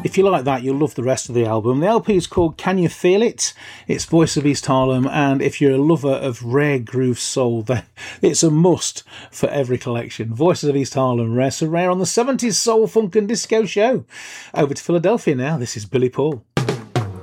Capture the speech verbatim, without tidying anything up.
If you like that, you'll love the rest of the album. The L P is called Can You Feel It? It's Voice of East Harlem, and if you're a lover of rare groove soul, then it's a must for every collection. Voices of East Harlem, Rare So Rare on the seventies Soul, Funk and Disco Show. Over to Philadelphia now. This is Billy Paul.